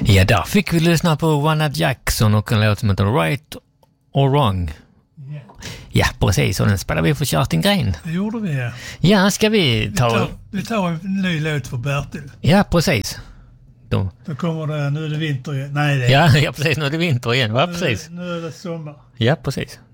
Ja, där fick vi lyssna på One Jackson och en låt som heter Right or Wrong. Yeah. Ja, precis. Och den spelade vi för Kerstin Gren. Det gjorde vi, ja. Ja, ska vi ta... Vi tar en ny låt för Bertil. Ja, precis. Då kommer det, nu är det vinter igen. Nej, det är... Ja, precis. Nu är det vinter igen. Ja, precis. Nu är det sommar. Ja, precis.